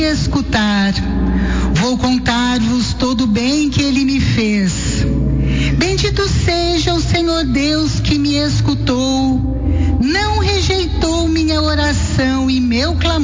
escutar. Vou contar-vos todo o bem que ele me fez. Bendito seja o Senhor Deus que me escutou